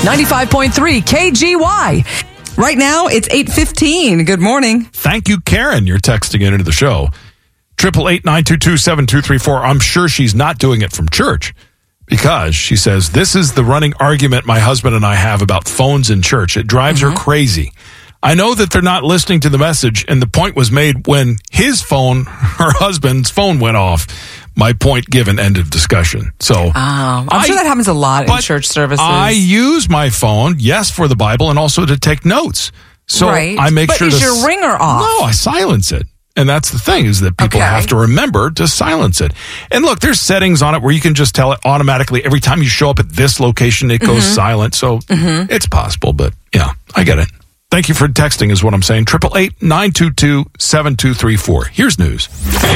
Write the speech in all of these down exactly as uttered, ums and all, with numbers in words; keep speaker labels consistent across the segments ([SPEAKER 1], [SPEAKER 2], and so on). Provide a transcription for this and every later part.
[SPEAKER 1] ninety-five point three K G Y. Right now, it's eight fifteen. Good morning.
[SPEAKER 2] Thank you, Karen. You're texting in into the show. Triple eight nine two two seven two three four. I'm sure she's not doing it from church because she says, this is the running argument my husband and I have about phones in church. It drives mm-hmm. her crazy. I know that they're not listening to the message, and the point was made when his phone, her husband's phone went off. My point given, end of discussion. So,
[SPEAKER 1] oh, I'm
[SPEAKER 2] I,
[SPEAKER 1] sure that happens a lot in church services.
[SPEAKER 2] I use my phone, yes, for the Bible and also to take notes. So
[SPEAKER 1] right.
[SPEAKER 2] I make
[SPEAKER 1] but
[SPEAKER 2] sure
[SPEAKER 1] is
[SPEAKER 2] to...
[SPEAKER 1] your ringer off?
[SPEAKER 2] No, I silence it. And that's the thing, is that people
[SPEAKER 1] okay.
[SPEAKER 2] have to remember to silence it. And look, there's settings on it where you can just tell it automatically every time you show up at this location, it goes mm-hmm. silent. So mm-hmm. it's possible, but yeah, I get it. Thank you for texting is what I'm saying. Triple eight nine two two seven two three four. Here's news.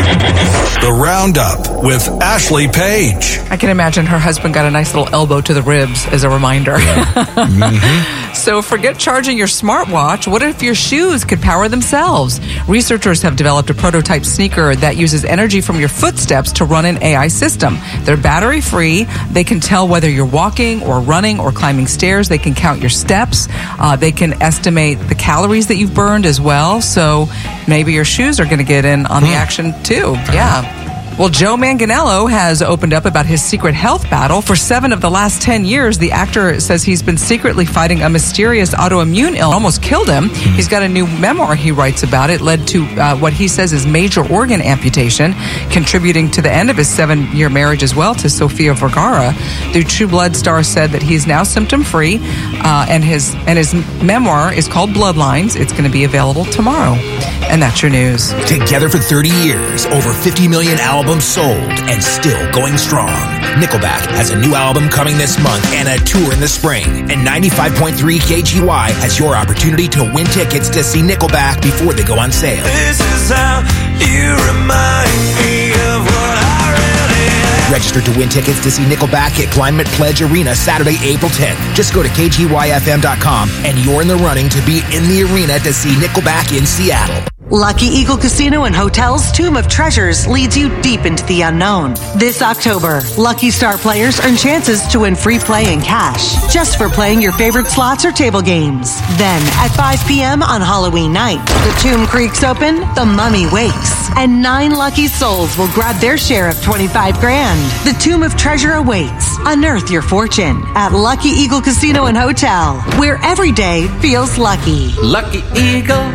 [SPEAKER 3] The Roundup with Ashley Page.
[SPEAKER 1] I can imagine her husband got a nice little elbow to the ribs as a reminder.
[SPEAKER 2] Yeah. Mm-hmm.
[SPEAKER 1] So forget charging your smartwatch. What if your shoes could power themselves? Researchers have developed a prototype sneaker that uses energy from your footsteps to run an A I system. They're battery free. They can tell whether you're walking or running or climbing stairs. They can count your steps. Uh, they can estimate the calories that you've burned as well. So maybe your shoes are going to get in on the action too. Yeah. Well, Joe Manganiello has opened up about his secret health battle. For seven of the last ten years, the actor says he's been secretly fighting a mysterious autoimmune illness. Almost killed him. He's got a new memoir he writes about. It led to uh, what he says is major organ amputation, contributing to the end of his seven-year marriage as well to Sofia Vergara. The True Blood star said that he's now symptom-free, uh, and his and his memoir is called Bloodlines. It's going to be available tomorrow. And that's your news.
[SPEAKER 4] Together for thirty years, over fifty million albums sold, and still going strong. Nickelback has a new album coming this month and a tour in the spring. And ninety-five point three K G Y has your opportunity to win tickets to see Nickelback before they go on sale.
[SPEAKER 5] This is how you remind me of what I really am.
[SPEAKER 4] Register to win tickets to see Nickelback at Climate Pledge Arena Saturday, April tenth. Just go to K G Y F M dot com and you're in the running to be in the arena to see Nickelback in Seattle.
[SPEAKER 6] Lucky Eagle Casino and Hotel's Tomb of Treasures leads you deep into the unknown. This October, Lucky Star players earn chances to win free play and cash just for playing your favorite slots or table games. Then, at five p.m. on Halloween night, the tomb creaks open, the mummy wakes, and nine lucky souls will grab their share of twenty-five grand. The Tomb of Treasure awaits. Unearth your fortune at Lucky Eagle Casino and Hotel, where every day feels lucky.
[SPEAKER 5] Lucky Eagle.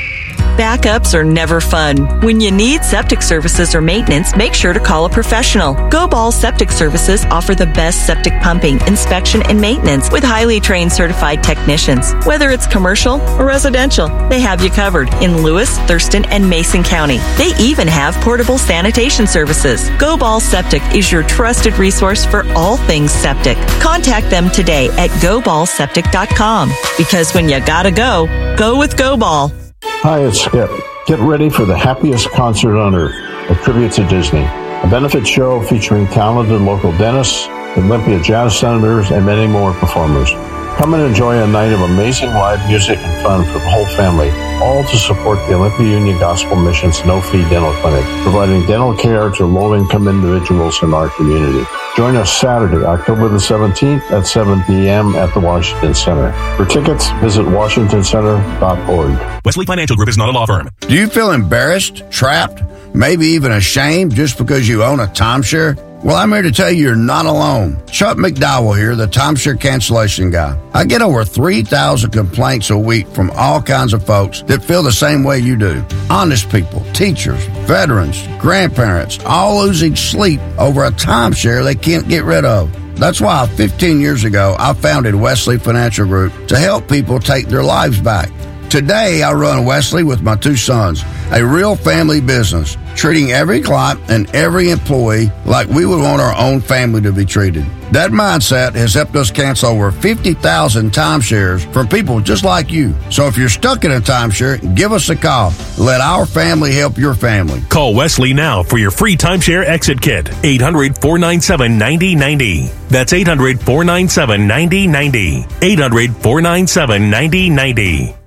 [SPEAKER 7] Backups are never fun. When you need septic services or maintenance, make sure to call a professional. Go Ball Septic Services offer the best septic pumping, inspection, and maintenance with highly trained certified technicians. Whether it's commercial or residential, they have you covered in Lewis, Thurston, and Mason County. They even have portable sanitation services. Go Ball Septic is your trusted resource for all things septic. Contact them today at go ball septic dot com because when you gotta go, go with Go Ball.
[SPEAKER 8] Hi, it's Skip. Get ready for the happiest concert on earth, a tribute to Disney. A benefit show featuring talented local dentists, Olympia Jazz Senators, and many more performers. Come and enjoy a night of amazing live music and fun for the whole family, all to support the Olympia Union Gospel Mission's no-fee dental clinic, providing dental care to low-income individuals in our community. Join us Saturday, October the seventeenth at seven p.m. at the Washington Center. For tickets, visit washington center dot org.
[SPEAKER 9] Wesley Financial Group is not a law firm.
[SPEAKER 10] Do you feel embarrassed, trapped, maybe even ashamed just because you own a timeshare? Well, I'm here to tell you you're not alone. Chuck McDowell here, the timeshare cancellation guy. I get over three thousand complaints a week from all kinds of folks that feel the same way you do. Honest people, teachers, veterans, grandparents, all losing sleep over a timeshare they can't get rid of. That's why fifteen years ago, I founded Wesley Financial Group to help people take their lives back. Today, I run Wesley with my two sons, a real family business, treating every client and every employee like we would want our own family to be treated. That mindset has helped us cancel over fifty thousand timeshares from people just like you. So if you're stuck in a timeshare, give us a call. Let our family help your family.
[SPEAKER 9] Call Wesley now for your free timeshare exit kit. eight hundred, four nine seven, nine zero nine zero. That's eight hundred, four nine seven, nine zero nine zero. eight hundred, four nine seven, nine zero nine zero.